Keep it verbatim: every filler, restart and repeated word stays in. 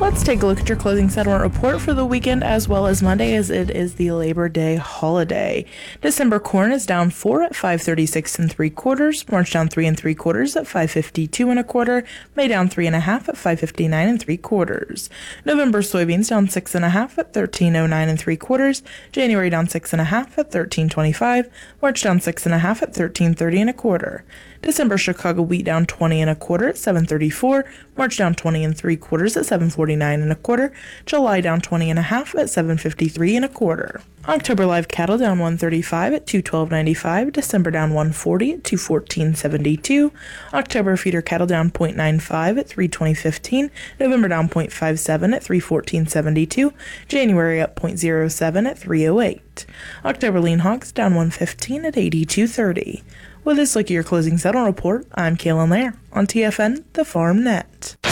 Let's take a look at your closing settlement report for the weekend as well as Monday, as it is the Labor Day holiday. December corn is down four at five thirty-six and three quarters. March down three and three quarters at five fifty-two and a quarter. May down three and a half at five fifty-nine and three quarters. November soybeans down six and a half at thirteen oh nine and three quarters. January down six and a half at thirteen twenty-five. March down six and a half at thirteen thirty and a quarter. December Chicago wheat down twenty and a quarter at seven thirty-four. March down twenty and three quarters at seven forty-nine and a quarter. July down twenty and a half at seven fifty-three and a quarter. October live cattle down one thirty-five at two twelve ninety-five. December down one forty at two fourteen seventy-two. October feeder cattle down zero point nine five at three twenty fifteen. November down zero point five seven at three fourteen seventy-two. January up zero point zero seven at three oh eight. October lean hogs down one fifteen at eighty-two thirty. With this look at your closing settlement report, I'm Kaylin Lair on T F N, the Farm Net.